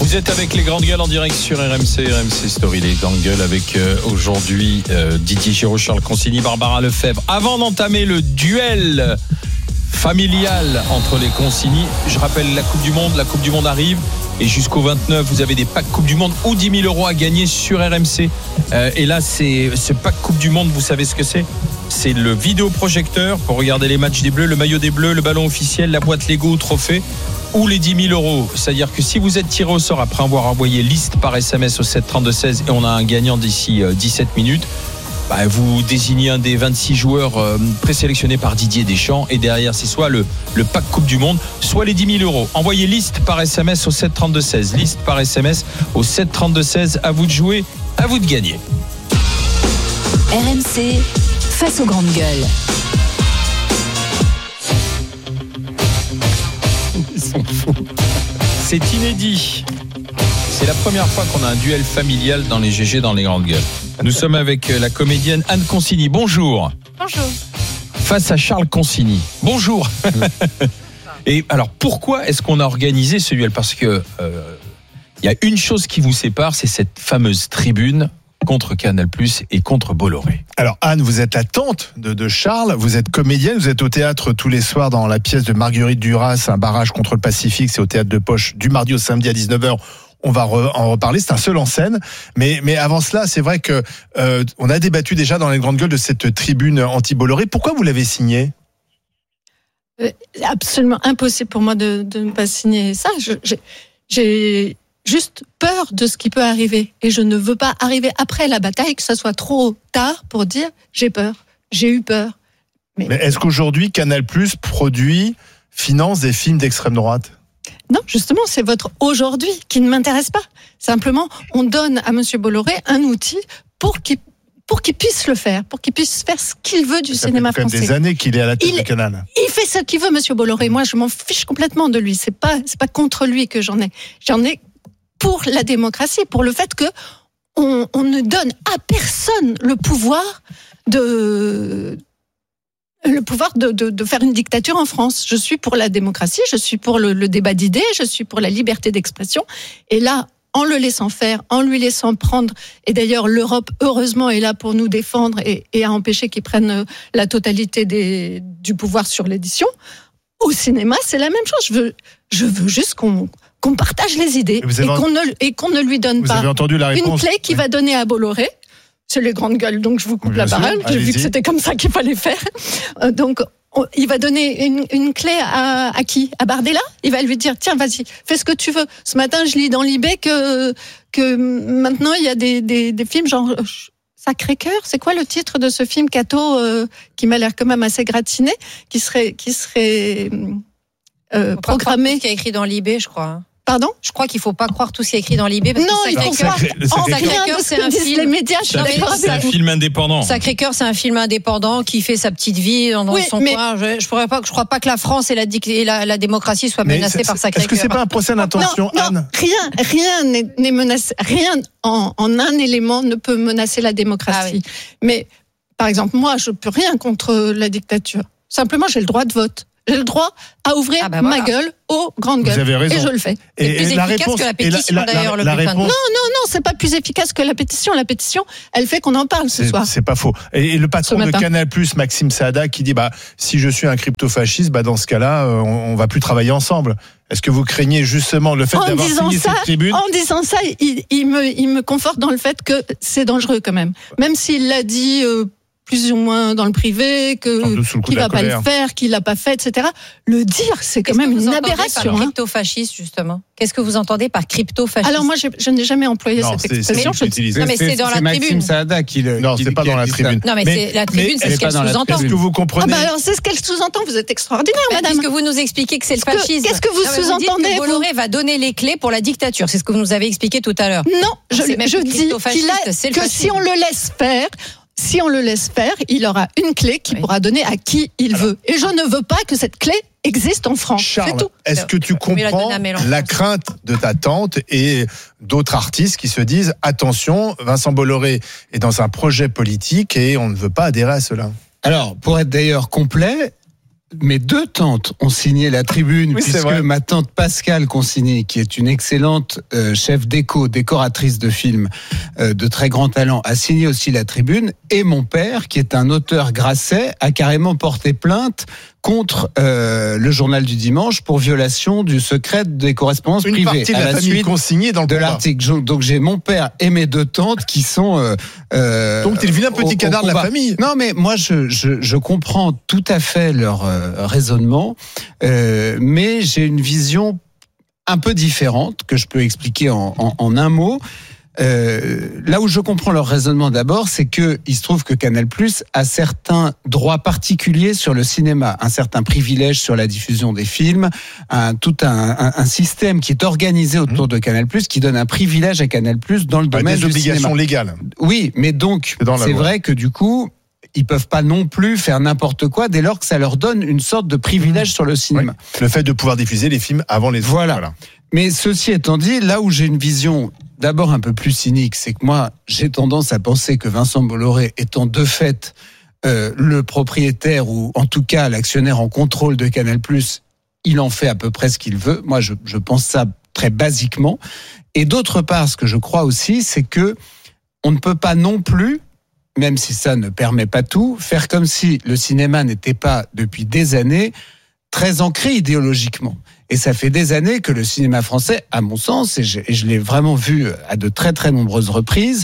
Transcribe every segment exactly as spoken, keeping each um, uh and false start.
Vous êtes avec les Grandes Gueules en direct sur R M C, R M C Story, les Grandes Gueules avec euh, aujourd'hui euh, Didier Giraud, Charles Consigny, Barbara Lefebvre. Avant d'entamer le duel familial entre les Consigny, je rappelle la Coupe du Monde, la Coupe du Monde arrive et jusqu'au vingt-neuf, vous avez des packs Coupe du Monde ou dix mille euros à gagner sur R M C. Euh, et là, c'est ce pack Coupe du Monde, vous savez ce que c'est ? C'est le vidéoprojecteur pour regarder les matchs des Bleus, le maillot des Bleus, le ballon officiel, la boîte Lego ou trophée, ou les dix mille euros. C'est-à-dire que si vous êtes tiré au sort après avoir envoyé liste par S M S au sept trente-deux seize et on a un gagnant d'ici dix-sept minutes, bah vous désignez un des vingt-six joueurs euh, présélectionnés par Didier Deschamps et derrière c'est soit le, le pack Coupe du Monde, soit les dix mille euros. Envoyez liste par S M S au sept trente-deux seize. Liste par S M S au sept trente-deux seize. À vous de jouer, à vous de gagner. R M C face aux Grandes Gueules. Ils sont fous. C'est inédit. C'est la première fois qu'on a un duel familial dans les G G dans les Grandes Gueules. Nous sommes avec la comédienne Anne Consigny. Bonjour. Bonjour. Face à Charles Consigny. Bonjour. Et alors, pourquoi est-ce qu'on a organisé ce duel ? Parce que euh, y a une chose qui vous sépare, c'est cette fameuse tribune contre Canal+ et contre Bolloré. Alors Anne, vous êtes la tante de, de Charles, vous êtes comédienne, vous êtes au théâtre tous les soirs dans la pièce de Marguerite Duras, Un barrage contre le Pacifique, c'est au théâtre de Poche du mardi au samedi à dix-neuf heures. On va re, en reparler, c'est un seul en scène. Mais, mais avant cela, c'est vrai que euh, on a débattu déjà dans les Grandes Gueules de cette tribune anti-Bolloré. Pourquoi vous l'avez signée ? euh, Absolument impossible pour moi de, de ne pas signer ça. Je, j'ai, j'ai juste peur de ce qui peut arriver. Et je ne veux pas arriver après la bataille, que ça soit trop tard pour dire j'ai peur, j'ai eu peur. Mais, mais est-ce qu'aujourd'hui, Canal+ produit, finance des films d'extrême droite ? Non, justement, c'est votre aujourd'hui qui ne m'intéresse pas. Simplement, on donne à Monsieur Bolloré un outil pour qu'il, pour qu'il puisse le faire, pour qu'il puisse faire ce qu'il veut du ça cinéma fait quand français. même des années qu'il est à la tête il, du Canal. Il fait ce qu'il veut, Monsieur Bolloré. Moi, je m'en fiche complètement de lui. C'est pas, c'est pas contre lui que j'en ai. J'en ai pour la démocratie, pour le fait que on, on ne donne à personne le pouvoir de le pouvoir de, de, de faire une dictature en France. Je suis pour la démocratie, je suis pour le, le débat d'idées, je suis pour la liberté d'expression. Et là, en le laissant faire, en lui laissant prendre, et d'ailleurs l'Europe, heureusement, est là pour nous défendre et, et à empêcher qu'ils prennent la totalité des, du pouvoir sur l'édition. Au cinéma, c'est la même chose. Je veux, je veux juste qu'on, qu'on partage les idées et, et, qu'on ne, et qu'on ne lui donne vous pas avez entendu la réponse, une clé qui oui. va donner à Bolloré. C'est les Grandes Gueules, donc je vous coupe Bien la sûr, parole. J'ai allez-y. vu que c'était comme ça qu'il fallait faire. Euh, donc, on, il va donner une, une clé à, à qui ? À Bardella ? Il va lui dire, tiens, vas-y, fais ce que tu veux. Ce matin, je lis dans l'I B que, que maintenant, il y a des, des, des films genre Sacré-Cœur. C'est quoi le titre de ce film, Cato, euh, qui m'a l'air quand même assez gratiné, qui serait, qui serait euh, programmé. Tout ce qui est écrit dans l'I B, je crois. Pardon ? Je crois qu'il ne faut pas croire tout ce qui est écrit dans l'I B. Parce non, que il faut Sacré-Cœur, croire en Sacré-Cœur, c'est un film. Les médias, je suis d'accord. C'est un film indépendant. Sacré-Cœur, c'est un film indépendant qui fait sa petite vie dans oui, son mais... coin. Je, je pourrais pas, je crois pas que la France et la, et la, la démocratie soient menacées par Sacré-Cœur. Est-ce que c'est pas un procès d'intention, non, Anne ? Non, rien, rien n'est, n'est menacé. Rien en, en un élément ne peut menacer la démocratie. Ah oui. Mais par exemple, moi, je peux rien contre la dictature. Simplement, j'ai le droit de vote. J'ai le droit à ouvrir ah ben voilà. ma gueule aux grandes gueules. Vous avez raison. Et je le fais. C'est plus la efficace réponse, que la pétition, la, la, d'ailleurs, la, le la bulletin. réponse... Non, non, non, c'est pas plus efficace que la pétition. La pétition, elle fait qu'on en parle ce c'est, soir. C'est pas faux. Et, et le patron de Canal+, Maxime Saada, qui dit, bah, si je suis un crypto-fasciste, bah, dans ce cas-là, euh, on, on va plus travailler ensemble. Est-ce que vous craignez justement le fait en d'avoir signé ça, cette tribune ? En disant ça, il, il, me, il me conforte dans le fait que c'est dangereux quand même. Même s'il l'a dit... Euh, plus ou moins dans le privé, que qu'il va pas le faire, qu'il l'a pas fait, et cetera. Le dire, c'est quand Qu'est-ce même une aberration. Par crypto-fasciste, justement. Qu'est-ce que vous entendez par crypto-fasciste ? Alors moi, je, je n'ai jamais employé non, cette c'est, expression. C'est, c'est, non, mais c'est, c'est dans c'est la Maxime tribune. Saada qui le. Non, qui, c'est pas qui dans la tribune. Non, mais, mais c'est la tribune, c'est ce qu'elle sous-entend. Est-ce que vous comprenez ? Ah bah alors c'est ce qu'elle sous-entend. Vous êtes extraordinaire, bah, madame. Puisque vous nous expliquez que c'est le fascisme. Qu'est-ce que vous non, sous-entendez ? Vous Bolloré va donner les clés pour la dictature. C'est ce que vous nous avez expliqué tout à l'heure. Non, je, je dis qu'il a, que si on le laisse faire. Si on le laisse faire, il aura une clé qu'il oui. pourra donner à qui il Alors, veut. Et je ne veux pas que cette clé existe en France. Charles, c'est tout. Est-ce que tu comprends la crainte de ta tante et d'autres artistes qui se disent attention, Vincent Bolloré est dans un projet politique et on ne veut pas adhérer à cela ? Alors, pour être d'ailleurs complet, mes deux tantes ont signé la tribune, oui, puisque ma tante Pascale Consigny, qui est une excellente euh, chef déco, décoratrice de films euh, de très grand talent, a signé aussi la tribune. Et mon père, qui est un auteur grasset, a carrément porté plainte contre euh, le journal du dimanche pour violation du secret des correspondances une privées. Une partie de à la, la famille suite consignée dans le de combat. l'article. Donc j'ai mon père et mes deux tantes qui sont... Euh, euh, Donc t'es le vilain petit au, canard au de la famille. Non, mais moi je, je, je comprends tout à fait leur euh, raisonnement, euh, mais j'ai une vision un peu différente que je peux expliquer en, en, en un mot. Euh, là où je comprends leur raisonnement d'abord, c'est que il se trouve que Canal+ a certains droits particuliers sur le cinéma, un certain privilège sur la diffusion des films, un, tout un, un, un système qui est organisé autour mmh. de Canal+, qui donne un privilège à Canal+ dans le domaine des du cinéma. obligations légales. Oui, mais donc c'est, c'est vrai que du coup, ils peuvent pas non plus faire n'importe quoi dès lors que ça leur donne une sorte de privilège mmh. sur le cinéma. Oui. Le fait de pouvoir diffuser les films avant les autres. Voilà. voilà. Mais ceci étant dit, là où j'ai une vision d'abord un peu plus cynique, c'est que moi, j'ai tendance à penser que Vincent Bolloré étant de fait euh, le propriétaire ou en tout cas l'actionnaire en contrôle de Canal+, il en fait à peu près ce qu'il veut. Moi, je, je pense ça très basiquement. Et d'autre part, ce que je crois aussi, c'est que on ne peut pas non plus, même si ça ne permet pas tout, faire comme si le cinéma n'était pas, depuis des années, très ancré idéologiquement. Et ça fait des années que le cinéma français, à mon sens, et je, et je l'ai vraiment vu à de très très nombreuses reprises,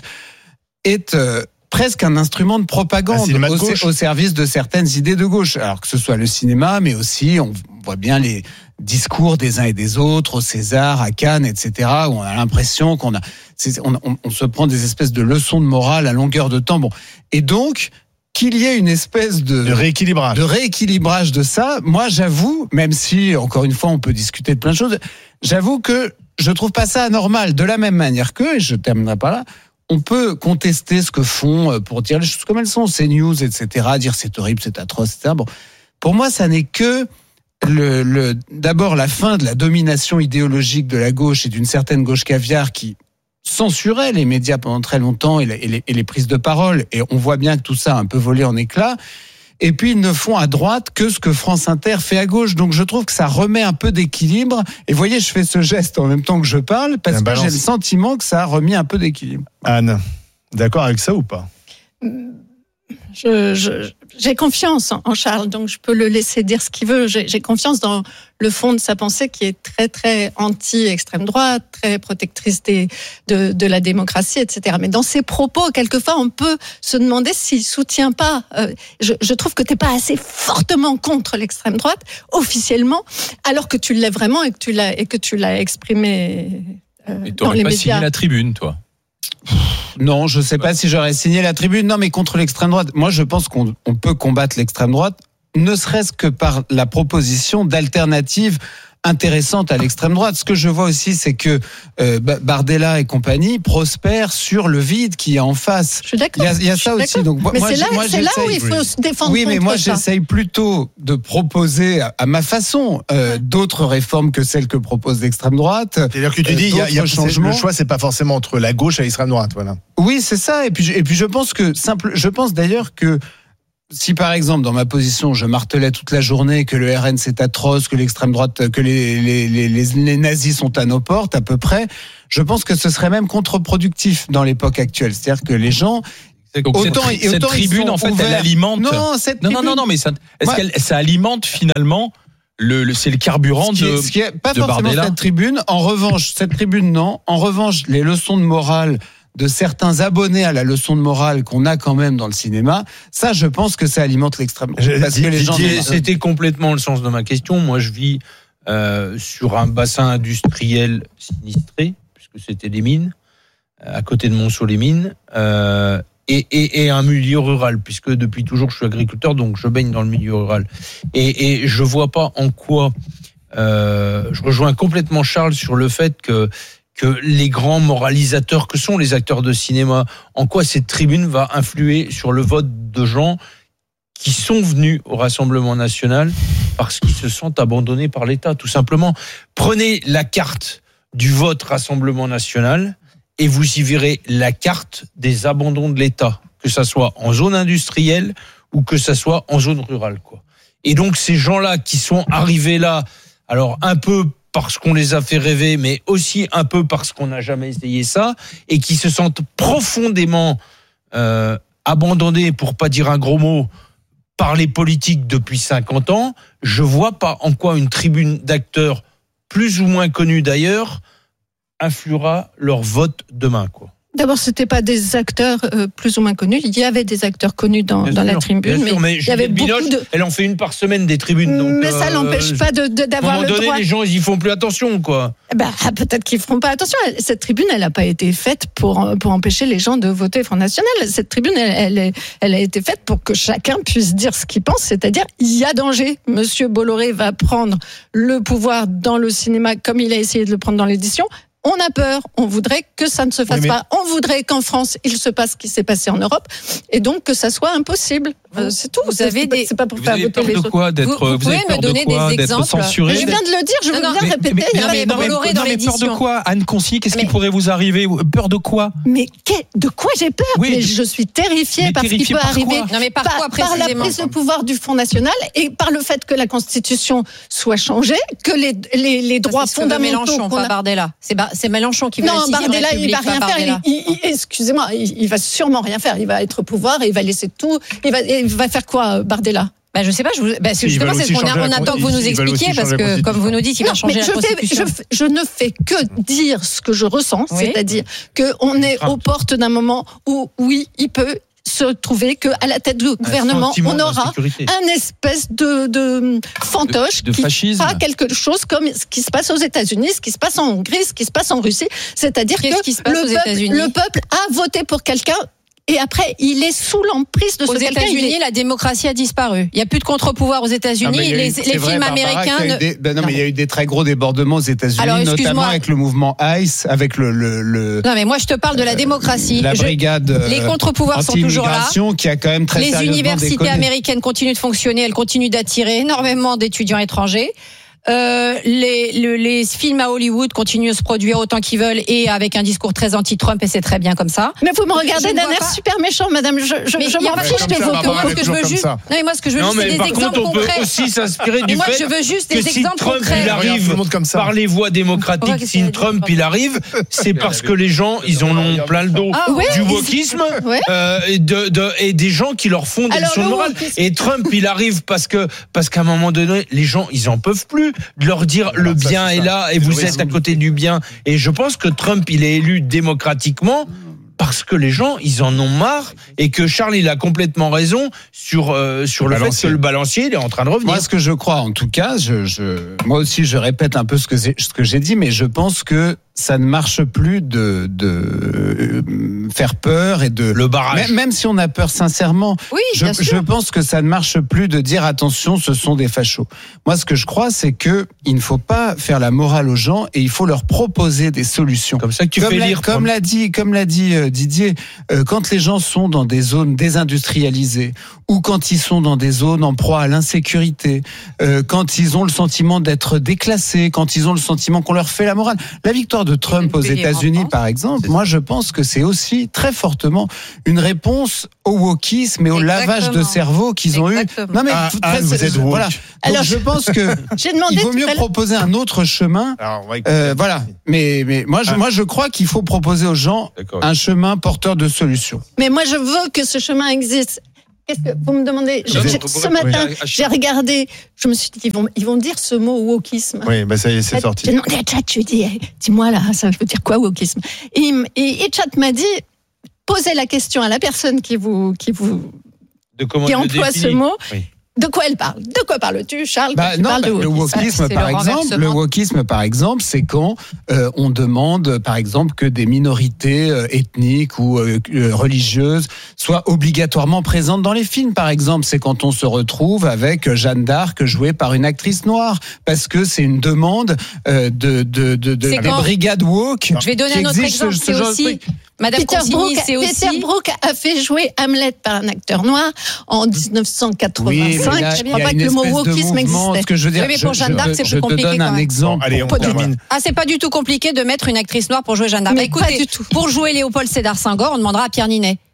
est euh, presque un instrument de propagande de au, au service de certaines idées de gauche. Alors que ce soit le cinéma, mais aussi on voit bien les discours des uns et des autres au César, à Cannes, et cetera, où on a l'impression qu'on a, c'est, on, on, on se prend des espèces de leçons de morale à longueur de temps. Bon, et donc qu'il y ait une espèce de, de rééquilibrage. de rééquilibrage de ça, moi j'avoue, même si encore une fois on peut discuter de plein de choses, j'avoue que je trouve pas ça anormal. De la même manière que, et je terminerai par là, on peut contester ce que font pour dire les choses comme elles sont, CNews, et cetera, dire c'est horrible, c'est atroce, et cetera. Bon, pour moi ça n'est que le, le, d'abord la fin de la domination idéologique de la gauche et d'une certaine gauche caviar qui censurait les médias pendant très longtemps et les, et les prises de parole, et on voit bien que tout ça a un peu volé en éclats. Et puis ils ne font à droite que ce que France Inter fait à gauche. Donc je trouve que ça remet un peu d'équilibre. Et vous voyez, je fais ce geste en même temps que je parle parce que j'ai le sentiment que ça a remis un peu d'équilibre. Anne, d'accord avec ça ou pas ? Je, je, j'ai confiance en Charles, donc je peux le laisser dire ce qu'il veut. J'ai, j'ai confiance dans le fond de sa pensée qui est très très anti-extrême droite, très protectrice des, de, de la démocratie, et cetera. Mais dans ses propos, quelquefois, on peut se demander s'il soutient pas. Euh, je, je trouve que t'es pas assez fortement contre l'extrême droite officiellement, alors que tu l'es vraiment et que tu l'as et que tu l'as exprimé euh, et dans les pas médias. signé la tribune, toi. Non, je sais pas si j'aurais signé la tribune. Non, mais contre l'extrême droite. Moi, je pense qu'on on peut combattre l'extrême droite, ne serait-ce que par la proposition d'alternatives intéressantes à l'extrême droite. Ce que je vois aussi, c'est que euh, Bardella et compagnie prospèrent sur le vide qui est en face. Je suis d'accord. Il y a, il y a ça aussi. Donc, mais moi, c'est là, moi, c'est là où il faut se défendre. Oui, mais moi, ça. j'essaye plutôt de proposer à, à ma façon euh, d'autres réformes que celles que propose l'extrême droite. C'est-à-dire que tu dis, il y a, y a changement. Le choix, c'est pas forcément entre la gauche et l'extrême droite, voilà. Oui, c'est ça. Et puis, et puis, je pense que simple. Je pense d'ailleurs que si par exemple dans ma position je martelais toute la journée que le R N c'est atroce, que l'extrême droite, que les, les, les, les, les nazis sont à nos portes à peu près, je pense que ce serait même contre-productif dans l'époque actuelle. C'est-à-dire que les gens... Donc autant, cette, cette autant tribune en fait ouverts. Elle alimente... Non, cette non, tribune... non, non, non, mais ça, est-ce ouais. qu'elle, ça alimente finalement... Le, le, c'est le carburant ce qui est, de, ce qui est pas de forcément Bardella. Cette tribune. En revanche, cette tribune, non. En revanche, les leçons de morale de certains abonnés à la leçon de morale qu'on a quand même dans le cinéma, ça, je pense que ça alimente l'extrême. Parce que les gens... C'était complètement le sens de ma question. Moi, je vis euh, sur un bassin industriel sinistré, puisque c'était des mines, à côté de Monceau-les-Mines, euh, et, et, et un milieu rural, puisque depuis toujours, je suis agriculteur, donc je baigne dans le milieu rural. Et, et je vois pas en quoi... Euh, je rejoins complètement Charles sur le fait que que les grands moralisateurs que sont les acteurs de cinéma, en quoi cette tribune va influer sur le vote de gens qui sont venus au Rassemblement national parce qu'ils se sentent abandonnés par l'État, tout simplement. Prenez la carte du vote Rassemblement national et vous y verrez la carte des abandons de l'État, que ça soit en zone industrielle ou que ça soit en zone rurale, quoi. Et donc ces gens-là qui sont arrivés là, alors un peu parce qu'on les a fait rêver, mais aussi un peu parce qu'on n'a jamais essayé ça, et qui se sentent profondément euh, abandonnés, pour pas dire un gros mot, par les politiques depuis cinquante ans, je vois pas en quoi une tribune d'acteurs plus ou moins connus d'ailleurs influera leur vote demain, quoi. D'abord, c'était pas des acteurs euh, plus ou moins connus. Il y avait des acteurs connus dans, dans la tribune, sûr, mais, mais il y avait beaucoup Binoche, de. Elle en fait une par semaine des tribunes. Donc, mais ça euh, l'empêche pas de, de, d'avoir à un moment le donné, droit. les gens, ils y font plus attention, quoi. Ben, peut-être qu'ils feront pas attention. Cette tribune, elle n'a pas été faite pour pour empêcher les gens de voter Front National. Cette tribune, elle, elle, est, elle a été faite pour que chacun puisse dire ce qu'il pense, c'est-à-dire il y a danger. Monsieur Bolloré va prendre le pouvoir dans le cinéma comme il a essayé de le prendre dans l'édition. On a peur, on voudrait que ça ne se fasse oui, mais... pas. On voudrait qu'en France, il se passe ce qui s'est passé en Europe, et donc que ça soit impossible. Vous, c'est tout. Vous c'est, avez c'est, des... pas, c'est pas pour vous faire avez voter peur les de autres. quoi d'être, Vous, vous, vous pouvez me donner quoi, des d'être exemples. censuré. Mais je viens de le dire, je veux non, bien mais, répéter. Mais, il y non, mais, non, mais, Bolloré dans dans mais peur de quoi, Anne Concy? Qu'est-ce mais... qui pourrait vous arriver? Peur de quoi? Mais de quoi j'ai peur? Oui, mais je suis terrifiée par ce qui peut arriver. Non, mais par, par quoi, par la prise de pouvoir du Front National et par le fait que la Constitution soit changée, que les, les, les droits c'est fondamentaux. Mélenchon, pas Bardella. C'est, Bar- c'est Mélenchon qui veut non, la sixième Bardella, République, il va rien faire. Il, il, il, excusez-moi, il, il va sûrement rien faire. Il va être au pouvoir et il va laisser tout. Il va, il va faire quoi, Bardella? Bah, je sais pas, je vous, bah, c'est justement, c'est ce qu'on a, on attend que vous nous expliquiez, parce que, comme vous nous dites, il va changer la Constitution. Je, je ne fais que dire ce que je ressens, oui. C'est-à-dire qu'on est aux portes d'un moment où, oui, il peut se trouver qu'à la tête du gouvernement, on aura un espèce de, de fantoche de, de qui fascisme. fera quelque chose comme ce qui se passe aux États-Unis, ce qui se passe en Hongrie, ce qui se passe en Russie. C'est-à-dire Qu'est-ce que qui se passe le, aux peuple, États-Unis le peuple a voté pour quelqu'un. Et après, il est sous l'emprise de ce aux quelqu'un. Aux États-Unis, est... la démocratie a disparu. Il n'y a plus de contre-pouvoir aux États-Unis. Non, les eu, les vrai, films Barbara, américains. Des, ben non, non, mais il y a eu des très gros débordements aux États-Unis, Alors, notamment avec le mouvement ICE, avec le. le, le non, mais moi, je te parle de la démocratie. La brigade. Je, les contre-pouvoirs sont toujours là. Qui a quand même très les universités déconné. américaines continuent de fonctionner. Elles continuent d'attirer énormément d'étudiants étrangers. Euh, les, le, les films à Hollywood continuent de se produire autant qu'ils veulent et avec un discours très anti-Trump, et c'est très bien comme ça. Mais vous me regardez d'un air super méchant, madame. Je, je, mais je m'en fiche des autres. Moi, ce que je veux juste, non, mais moi, ce que je veux non, juste, c'est des exemples contre, concrets. On peut aussi s'inspirer du moi, fait je veux juste des que si exemples Trump concrets. il arrive comme ça. par les voies démocratiques, si Trump il arrive, c'est parce que les gens, ils en ont plein le dos ah, ouais, du wokisme ouais. euh, et, de, de, et des gens qui leur font des leçons de morale. Et Trump, il arrive parce que parce qu'à un moment donné, les gens, ils en peuvent plus de leur dire le bien est là et vous êtes à côté du bien. Et je pense que Trump, il est élu démocratiquement parce que les gens, ils en ont marre et que Charles, il a complètement raison sur euh, sur le, le fait que le balancier, il est en train de revenir. Moi, ce que je crois, en tout cas, je, je moi aussi, je répète un peu ce que ce que j'ai dit, mais je pense que ça ne marche plus de, de faire peur et de le barrage. Même, même si on a peur sincèrement, oui, je, bien sûr. je pense que ça ne marche plus de dire attention, ce sont des fachos. Moi, ce que je crois, c'est que il ne faut pas faire la morale aux gens et il faut leur proposer des solutions. Comme ça que tu comme fais l'a, lire. Comme l'a dit, comme l'a dit euh, Didier, euh, quand les gens sont dans des zones désindustrialisées ou quand ils sont dans des zones en proie à l'insécurité, euh, quand ils ont le sentiment d'être déclassés, quand ils ont le sentiment qu'on leur fait la morale, la victoire de Trump aux États-Unis, par exemple, moi je pense que c'est aussi très fortement une réponse au wokisme et au Exactement. lavage de cerveau qu'ils ont Exactement. eu. Non mais ah, très, ah, vous êtes woke. Voilà. Donc Alors, je pense que j'ai demandé il vaut mieux proposer un autre chemin. Alors, ouais, euh, voilà. Mais mais moi je ah. moi je crois qu'il faut proposer aux gens D'accord. un chemin porteur de solutions. Mais moi je veux que ce chemin existe. Qu'est-ce que vous me demandez je, je, Ce matin, oui. j'ai regardé, je me suis dit, ils vont, ils vont dire ce mot wokisme. Oui, bah ça y est, c'est sorti. J'ai demandé à Chat, je lui ai dit, dis-moi là, ça veut dire quoi wokisme? Et, et, et Chat m'a dit, posez la question à la personne qui vous, qui vous, de comment qui emploie ce mot. Oui. De quoi elle parle? De quoi parles-tu, Charles? Bah, tu non, parles bah, de le wokisme, par le exemple, le wokisme, par exemple, c'est quand euh, on demande, par exemple, que des minorités euh, ethniques ou euh, religieuses soient obligatoirement présentes dans les films. Par exemple, c'est quand on se retrouve avec Jeanne d'Arc jouée par une actrice noire, parce que c'est une demande euh, de, de, de, de des quand... brigades woke. Je vais donner un autre exemple. C'est aussi. Madame Peter Consigny, Brook, c'est aussi. Peter Brook a fait jouer Hamlet par un acteur noir en dix-neuf cent quatre-vingt-cinq. Oui, a, je ne crois pas que le mot wokisme existait. Ce que je veux dire, oui, mais pour Jeanne d'Arc, c'est plus compliqué. Je te donne un exemple. Bon, allez, on termine. Ah, c'est pas du tout compliqué de mettre une actrice noire pour jouer Jeanne d'Arc. Mais Écoutez, pas du tout. Pour jouer Léopold Sédar Senghor, on demandera à Pierre Ninet.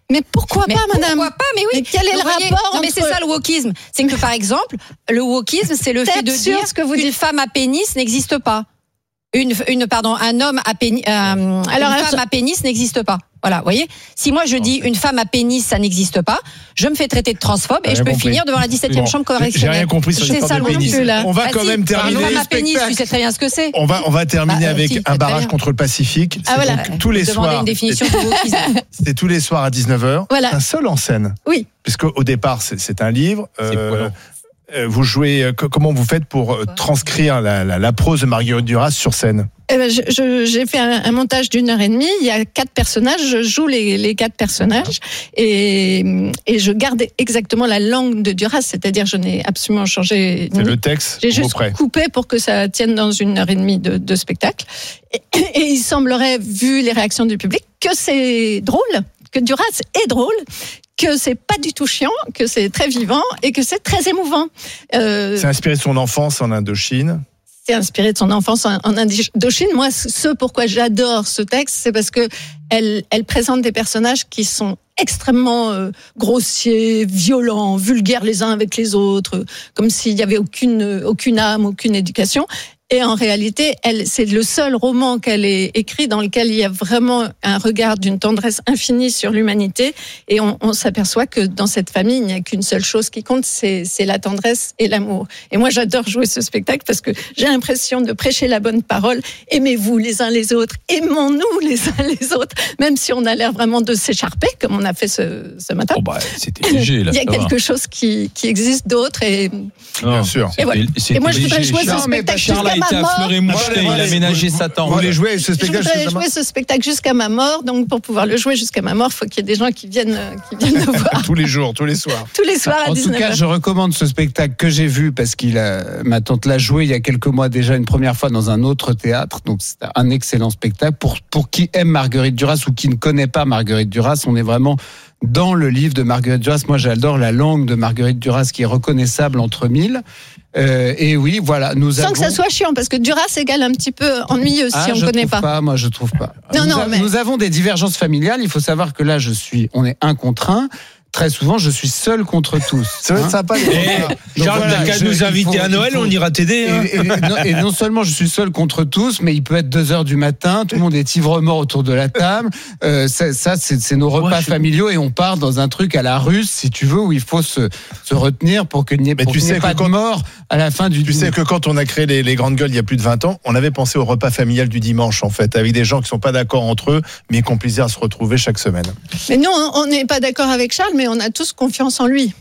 Mais pourquoi Mais pas, madame? Pourquoi pas? Mais oui. Mais quel est Vous le voyez, rapport non, mais entre- c'est ça le wokisme. C'est que par exemple, le wokisme, c'est le fait de Peut-être sûr dire ce que vous qu'une dites. femme à pénis n'existe pas. Une, une, pardon, un homme à pénis, euh, Alors, une alors, femme à pénis n'existe pas. Voilà, vous voyez. Si moi je dis une femme à pénis, ça n'existe pas, je me fais traiter de transphobe et Rien je peux compris. finir devant la dix-septième Bon, chambre j'ai- correctionnelle. J'ai rien compris sur C'est l'histoire ça de le pénis. wokisme, là. On va Bah quand si, même un terminer. homme à pénis, tu sais très bien ce que c'est. On va, on va terminer Bah, avec si, un très barrage bien. contre le Pacifique. Ah, C'est voilà. donc tous les Demander soirs. une définition de wokisme. C'est tous les soirs à dix-neuf heures. Voilà. C'est un seul en scène. Oui. Puisque au départ, c'est c'est un livre. C'est poilant. euh, vous jouez. euh, co- Comment vous faites pour euh, transcrire la, la, la prose de Marguerite Duras sur scène? Eh ben, je- je- j'ai fait un, un montage d'une heure et demie. Il y a quatre personnages. Je joue les, les quatre personnages et, et je garde exactement la langue de Duras, c'est-à-dire je n'ai absolument changé. C'est le texte. J'ai au juste près. coupé pour que ça tienne dans une heure et demie de, de spectacle. Et, et il semblerait, vu les réactions du public, que c'est drôle, que Duras est drôle, que c'est pas du tout chiant, que c'est très vivant et que c'est très émouvant. Euh, C'est inspiré de son enfance en Indochine. c'est inspiré de son enfance en, en Indochine. Moi, ce pourquoi j'adore ce texte, c'est parce que elle, elle présente des personnages qui sont extrêmement euh, grossiers, violents, vulgaires les uns avec les autres, comme s'il y avait aucune aucune âme, aucune éducation. Et en réalité, elle, c'est le seul roman qu'elle ait écrit dans lequel il y a vraiment un regard d'une tendresse infinie sur l'humanité. Et on, on s'aperçoit que dans cette famille, il n'y a qu'une seule chose qui compte, c'est, c'est la tendresse et l'amour. Et moi, j'adore jouer ce spectacle parce que j'ai l'impression de prêcher la bonne parole. Aimez-vous les uns les autres, aimons-nous les uns les autres, même si on a l'air vraiment de s'écharper, comme on a fait ce, ce matin. Oh bah, c'était léger, là. Il y a ça va. quelque chose qui, qui existe d'autre. Et, Non, Bien sûr. c'était- Et voilà. c'était et moi, je voudrais léger. jouer ce Charles- spectacle Charles a jusqu'à été ma mort. affleuré moucheté, Voilà, il a voilà, ménagé vous- Satan. Vous voulez jouer ce Je spectacle voudrais justement jouer ce spectacle jusqu'à ma mort, donc pour pouvoir le jouer jusqu'à ma mort, il faut qu'il y ait des gens qui viennent, euh, qui viennent le voir tous les jours, tous les soirs. tous les soirs à En tout dix-neuf cas, heures. je recommande ce spectacle que j'ai vu parce qu'il a, ma tante l'a joué il y a quelques mois déjà une première fois dans un autre théâtre. Donc c'est un excellent spectacle pour pour qui aime Marguerite Duras ou qui ne connaît pas Marguerite Duras. On est vraiment dans le livre de Marguerite Duras. Moi, j'adore la langue de Marguerite Duras qui est reconnaissable entre mille. Euh, et oui, voilà, nous Sans avons. que ça soit chiant, parce que Duras égale un petit peu ennuyeux Ah, si on je ne connaît trouve pas. Moi, je trouve pas. Non, nous, non, a- mais- nous avons des divergences familiales. Il faut savoir que là, je suis, on est un contre un. Très souvent, je suis seul contre tous. Ça va être Hein. sympa. les Eh, gens. Donc Charles, voilà, t'as qu'à je- nous il inviter faut- à il Noël, faut- on ira t'aider. Et, hein. et- et non, et non seulement je suis seul contre tous, mais il peut être deux heures du matin, tout le monde est ivre-mort autour de la table. Euh, ça, ça, c'est, c'est nos repas Moi, je- familiaux et on part dans un truc à la russe, si tu veux, où il faut se, se retenir pour qu'il n'y ait, Mais pour tu qu'il n'y ait sais pas que de quand- mort à la fin du Tu sais que quand on a créé les, les Grandes Gueules il y a plus de vingt ans, on avait pensé au repas familial du dimanche, en fait, avec des gens qui sont pas d'accord entre eux, mais qui ont plaisir à se retrouver chaque semaine. Mais nous, on on n'est pas d'accord avec Charles, mais on a tous confiance en lui.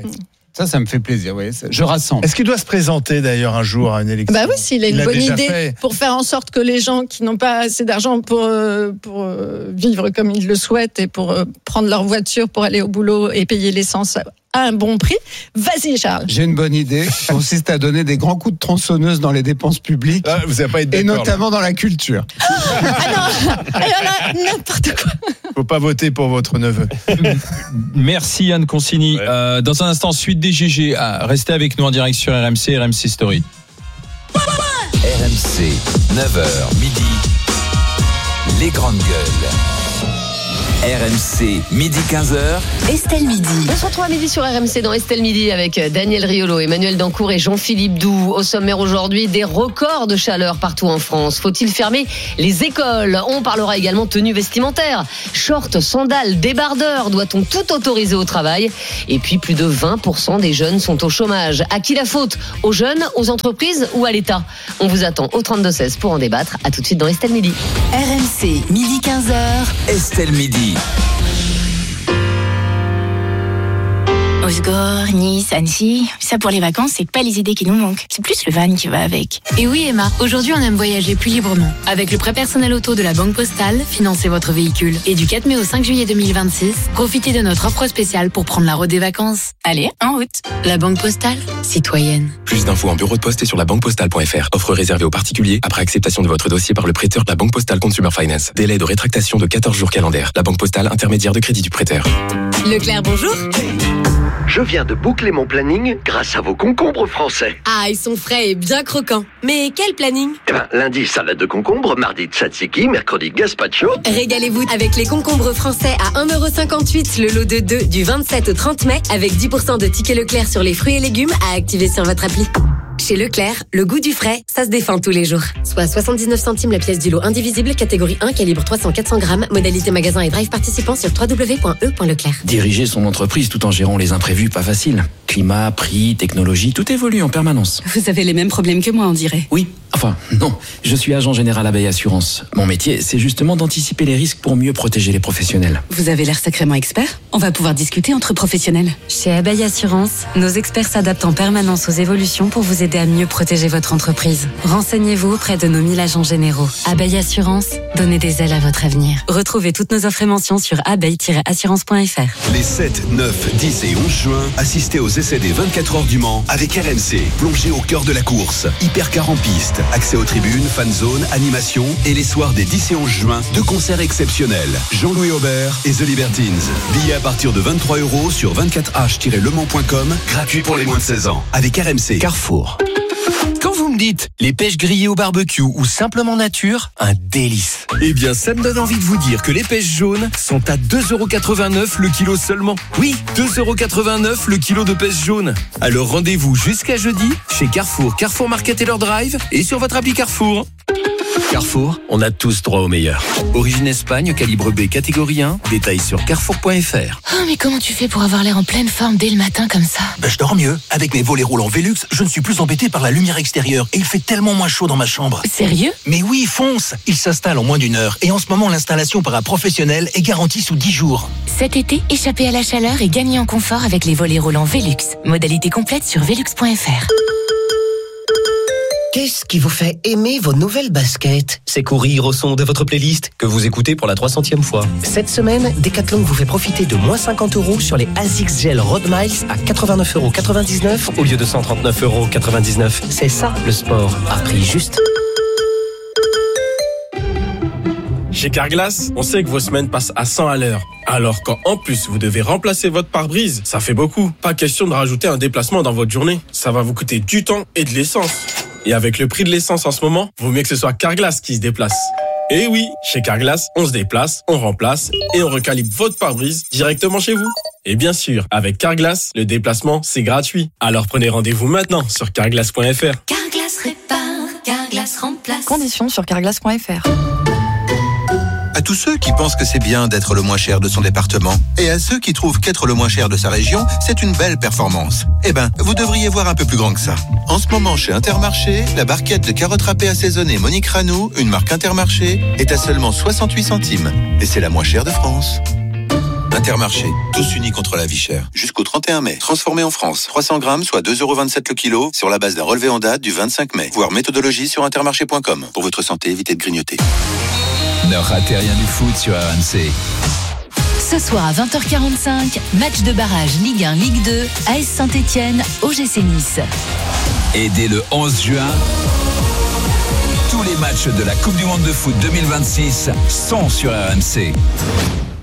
Ça, ça me fait plaisir, oui. Je rassemble. Est-ce qu'il doit se présenter d'ailleurs un jour à une élection? Bah oui, s'il a Il une l'a bonne déjà idée fait. pour faire en sorte que les gens qui n'ont pas assez d'argent pour, euh, pour euh, vivre comme ils le souhaitent et pour euh, prendre leur voiture pour aller au boulot et payer l'essence à un bon prix, vas-y Charles. J'ai une bonne idée qui consiste à donner des grands coups de tronçonneuse dans les dépenses publiques. Ah, vous n'allez pas être Et d'accord. notamment dans la culture. Ah non, alors là, n'importe quoi. Il faut pas voter pour votre neveu. Merci Anne Consigny. Ouais. Euh, dans un instant, suite des G G. Ah, restez avec nous en direct sur R M C, R M C Story. R M C, neuf heures midi, les grandes gueules. R M C, midi quinze heures. Estelle Midi. On se retrouve à midi sur R M C dans Estelle Midi avec Daniel Riolo, Emmanuel Dancourt et Jean-Philippe Doux. Au sommaire aujourd'hui, des records de chaleur partout en France. Faut-il fermer les écoles? On parlera également tenue vestimentaire. Shorts, sandales, débardeurs. Doit-on tout autoriser au travail? Et puis plus de vingt pour cent des jeunes sont au chômage. À qui la faute? Aux jeunes, aux entreprises ou à l'État? On vous attend au trente-deux seize pour en débattre. À tout de suite dans Estelle Midi. R M C, midi quinze heures. Estelle Midi. Osgore, Nice, Annecy, ça pour les vacances, c'est pas les idées qui nous manquent. C'est plus le van qui va avec. Et oui Emma, aujourd'hui on aime voyager plus librement. Avec le prêt personnel auto de la Banque Postale, financez votre véhicule. Et du quatre mai au cinq juillet deux mille vingt-six, profitez de notre offre spéciale pour prendre la route des vacances. Allez, en route. La Banque Postale, citoyenne. Plus d'infos en bureau de poste et sur la banque postale point f r. Offre réservée aux particuliers après acceptation de votre dossier par le prêteur de la Banque Postale Consumer Finance. Délai de rétractation de quatorze jours calendaires. La Banque Postale, intermédiaire de crédit du prêteur. Leclerc, bonjour. Je viens de boucler mon planning grâce à vos concombres français. Ah, ils sont frais et bien croquants. Mais quel planning? Eh ben, lundi, salade de concombre, mardi, tzatziki, mercredi, gazpacho. Régalez-vous avec les concombres français à un euro cinquante-huit le lot de deux du vingt-sept au trente mai avec dix pour cent de tickets Leclerc sur les fruits et légumes à activer sur votre appli. Chez Leclerc, le goût du frais, ça se défend tous les jours. Soit soixante-dix-neuf centimes la pièce du lot indivisible, catégorie un, calibre trois cents à quatre cents grammes, modalité magasin et drive participant sur w w w point e point leclerc. Diriger son entreprise tout en gérant les imprévus, pas facile. Climat, prix, technologie, tout évolue en permanence. Vous avez les mêmes problèmes que moi, on dirait. Oui, enfin, non. Je suis agent général Abeille Assurance. Mon métier, c'est justement d'anticiper les risques pour mieux protéger les professionnels. Vous avez l'air sacrément expert. On va pouvoir discuter entre professionnels. Chez Abeille Assurance, nos experts s'adaptent en permanence aux évolutions pour vous aider à mieux protéger votre entreprise. Renseignez-vous auprès de nos mille agents généraux. Abeille Assurance, donnez des ailes à votre avenir. Retrouvez toutes nos offres et mentions sur abeille tiret assurance point f r. Les sept, neuf, dix et onze juin, assistez aux essais des vingt-quatre heures du Mans avec R M C. Plongez au cœur de la course. Hypercar en piste, accès aux tribunes, fan zone, animation et les soirs des dix et onze juin, deux concerts exceptionnels. Jean-Louis Aubert et The Libertines. Billets à partir de vingt-trois euros sur vingt-quatre h tiret le mans point com, gratuit pour les moins de seize ans. Avec R M C. Carrefour. Quand vous me dites les pêches grillées au barbecue ou simplement nature, un délice. Eh bien, ça me donne envie de vous dire que les pêches jaunes sont à deux euros quatre-vingt-neuf le kilo seulement. Oui, deux euros quatre-vingt-neuf le kilo de pêches jaunes. Alors rendez-vous jusqu'à jeudi chez Carrefour, Carrefour Market et leur drive et sur votre appli Carrefour. Carrefour, on a tous droit au meilleur. Origine Espagne, calibre B, catégorie un. Détails sur carrefour point f r. Oh, mais comment tu fais pour avoir l'air en pleine forme dès le matin comme ça? Ben, je dors mieux. Avec mes volets roulants Velux, je ne suis plus embêté par la lumière extérieure et il fait tellement moins chaud dans ma chambre. Sérieux? Mais oui, fonce. Il s'installe en moins d'une heure et en ce moment, l'installation par un professionnel est garantie sous dix jours. Cet été, échappez à la chaleur et gagnez en confort avec les volets roulants Velux. Modalité complète sur velux point f r. Qu'est-ce qui vous fait aimer vos nouvelles baskets? C'est courir au son de votre playlist que vous écoutez pour la trois centième fois. Cette semaine, Decathlon vous fait profiter de moins cinquante euros sur les Asics Gel Road Miles à quatre-vingt-neuf euros quatre-vingt-dix-neuf au lieu de cent trente-neuf euros quatre-vingt-dix-neuf. C'est ça le sport, à prix juste. Chez Carglass, on sait que vos semaines passent à cent à l'heure. Alors quand en plus vous devez remplacer votre pare-brise, ça fait beaucoup. Pas question de rajouter un déplacement dans votre journée. Ça va vous coûter du temps et de l'essence. Et avec le prix de l'essence en ce moment, vaut mieux que ce soit Carglass qui se déplace. Et oui, chez Carglass, on se déplace, on remplace et on recalibre votre pare-brise directement chez vous. Et bien sûr, avec Carglass, le déplacement, c'est gratuit. Alors prenez rendez-vous maintenant sur carglass point f r. Carglass répare, Carglass remplace. Conditions sur carglass point f r. À tous ceux qui pensent que c'est bien d'être le moins cher de son département et à ceux qui trouvent qu'être le moins cher de sa région, c'est une belle performance. Eh ben, vous devriez voir un peu plus grand que ça. En ce moment, chez Intermarché, la barquette de carottes râpées assaisonnées Monique Ranou, une marque Intermarché, est à seulement soixante-huit centimes. Et c'est la moins chère de France. Intermarché, tous unis contre la vie chère. Jusqu'au trente et un mai. Transformé en France. trois cents grammes, soit deux euros vingt-sept le kilo, sur la base d'un relevé en date du vingt-cinq mai. Voir méthodologie sur intermarché point com. Pour votre santé, évitez de grignoter. Ne ratez rien du foot sur R M C. Ce soir à vingt heures quarante-cinq, match de barrage Ligue un, Ligue deux, A S Saint-Etienne, O G C Nice. Et dès le onze juin, tous les matchs de la Coupe du Monde de foot deux mille vingt-six sont sur R M C.